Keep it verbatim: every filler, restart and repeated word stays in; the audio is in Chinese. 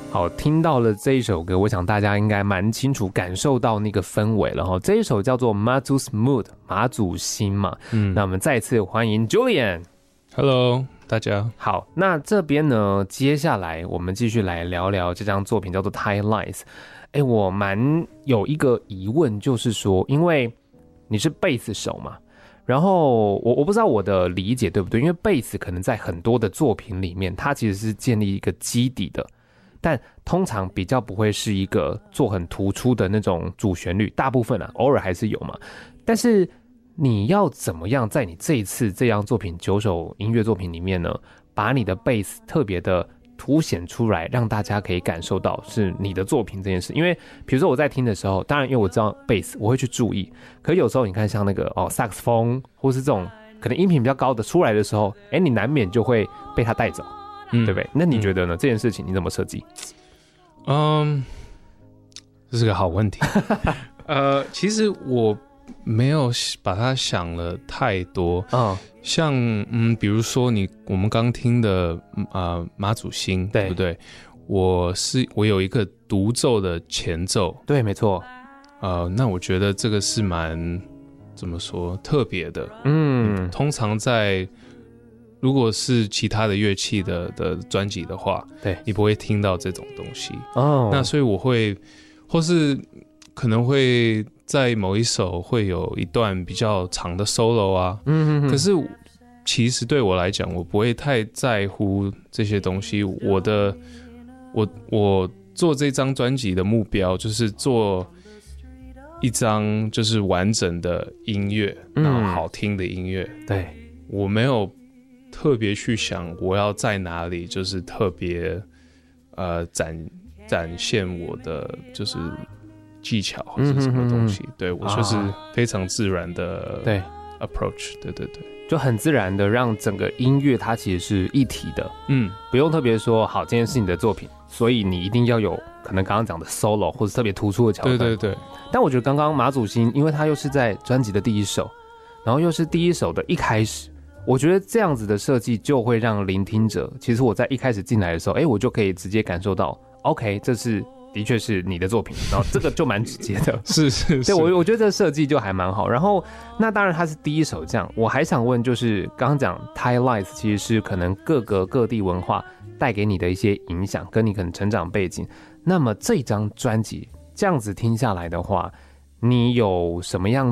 好，听到了这一首歌，我想大家应该蛮清楚感受到那个氛围了哈。这一首叫做 Mazu's Mood 马祖心嘛，嗯，那我们再次欢迎 Julian。Hello， 大家好。那这边呢，接下来我们继续来聊聊这张作品，叫做 Tight Lines。哎，我蛮有一个疑问，就是说，因为你是贝斯手嘛，然后我我不知道我的理解对不对，因为贝斯可能在很多的作品里面，它其实是建立一个基底的。但通常比较不会是一个做很突出的那种主旋律，大部分啊偶尔还是有嘛。但是你要怎么样在你这一次这样作品九首音乐作品里面呢，把你的贝斯特别的凸显出来，让大家可以感受到是你的作品这件事？因为比如说我在听的时候，当然因为我知道贝斯我会去注意，可是有时候你看像那个哦萨克斯风或是这种可能音频比较高的出来的时候，哎，你难免就会被它带走。嗯，对不对？那你觉得呢？嗯、这件事情你怎么设计？ 嗯，这是个好问题。呃，其实我没有把它想了太多。嗯，像嗯，比如说你我们刚听的呃马祖星，对不对？我是我有一个独奏的前奏， 对，没错。 呃，那我觉得这个是蛮怎么说特别的。嗯，通常在如果是其他的乐器的的专辑的话，对，你不会听到这种东西哦。那所以我会，或是可能会在某一首会有一段比较长的 solo 啊，嗯哼哼。可是其实对我来讲，我不会太在乎这些东西。我的，我我做这张专辑的目标就是做一张就是完整的音乐，嗯、然后好听的音乐。对，我没有特别去想我要在哪里，就是特别呃展展现我的就是技巧或是什么东西。嗯、哼哼对我就是非常自然的对 approach， 对对对， 就很自然的让整个音乐它其实是一体的，嗯，不用特别说好，今天是你的作品，所以你一定要有可能刚刚讲的 solo 或是特别突出的桥段， 对对对。 但我觉得刚刚马祖星，因为他又是在专辑的第一首，然后又是第一首的一开始。我觉得这样子的设计就会让聆听者，其实我在一开始进来的时候，哎，我就可以直接感受到 ，OK， 这是的确是你的作品，然后这个就蛮直接的， 是是是， 对我我觉得这个设计就还蛮好。然后那当然它是第一首这样，我还想问，就是刚刚讲 Tight Lines 其实是可能各个各地文化带给你的一些影响，跟你可能成长背景。那么这张专辑这样子听下来的话，你有什么样